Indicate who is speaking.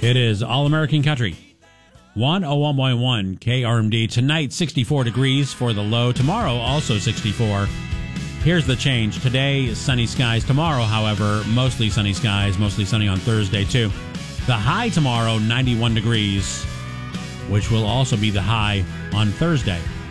Speaker 1: It is All American Country. 101.1 KRMD. Tonight, 64 degrees for the low. Tomorrow, also 64. Here's the change. Today, sunny skies. Tomorrow, however, mostly sunny skies. Mostly sunny on Thursday, too. The high tomorrow, 91 degrees, which will also be the high on Thursday.